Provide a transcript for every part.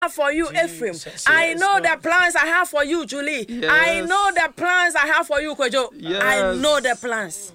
for you, Ephraim. I know the plans I have for you, Julie. I know the plans I have for you, Kojo. I know the plans.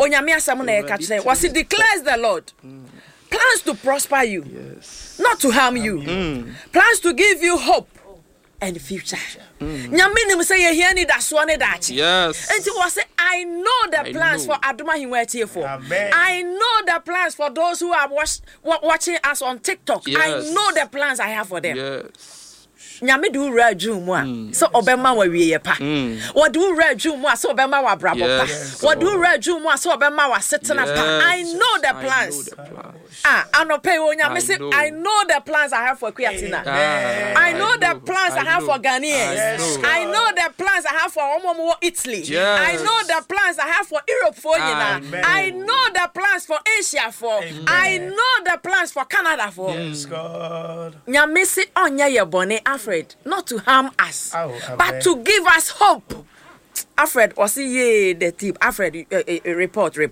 Was it declares the Lord? Plans to prosper you, not to harm you. Plans to give you hope and future. Nyaminim say you need that swan that. Yes. And he was say, I know the plans for Aduma Hinweti for. I know the plans for those who are watching us on TikTok. I know the plans I have for them. Yes. Nyame do raju mu so obema wa wiye pa. What do raju mu so obema wa brabo pa. What do raju mu so obema wa setena pa. I know the plans. Anope onyame say I know the plans I have for Kwiatina. I know the plans I have for Ghanaians. I know the plans I have for Omomo Italy. I know the plans I have for Europe for Yina. I know the plans for Asia for. I know the plans for Canada for. Yes, God. Nyame say onya ye bone Alfred, not to harm us, but to give us hope. Alfred, was ye the tip? Alfred, report. The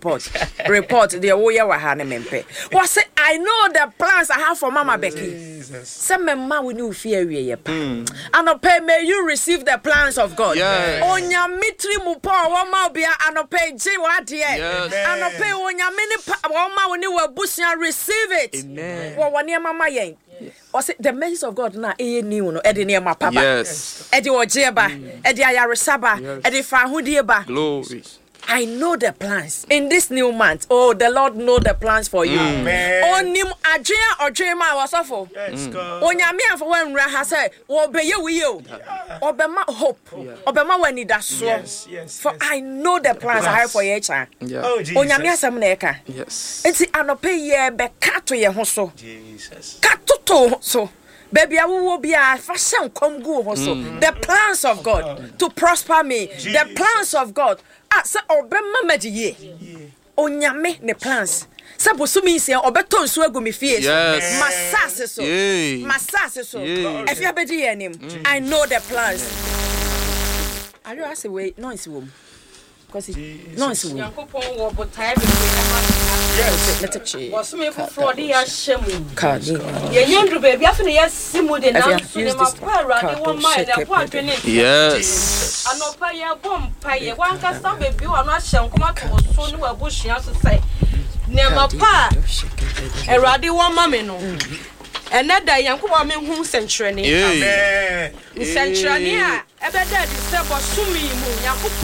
Oya Wahane Mempe. Was say, I know the plans I have for Mama Becky. Some mamma will you fear ye. And pay, may you receive the plans of God. On your mitri mupa, one mobia, and pay J. What ye? And pay on your mini one when you were bushing, receive it. Well, one year, Mama Yang. Was it the message of God now? New no Eddie near my papa. Yes. Eddie Ojeba, Eddie Ayarisaba, Eddie Fahudieba. Glory. I know the plans in this new month. Oh, the Lord know the plans for you. Onim Adria or Jema was awful. Yes, God. Onyamia for when Raha said, Obey you, Obema hope, Obema when he does so. For I know the plans I have for your child. Onyamia Samneka. Yes. It's anope ye be kato ye hoso. Jesus. Katuto so. Baby, I will be a fashion come go also. The plans of God to prosper me. The plans of God. So obema medie. Onyame ne plans. Sabo sumi se obeton so agu me fie. Masase so. Masase so. If you abedi enim, I know the plans. Are you asking wait noise wom? Because noise wom. Yankopon wo botai be Yes, let it change. was me for fraud ya shemu. Card. Ye nyandru baby afene ya simu de na so ne mapara de won mind na po adwene. Yes. Anopa ya bompa ye wan ka sta baby wa no ahye nkoma to so ne wa bohua so sai. Ne mapa erade won ma me no. Enada Yankopon me hu sentrene. Amen. Sentrene a ebeda di se bo sumi mu Yankopon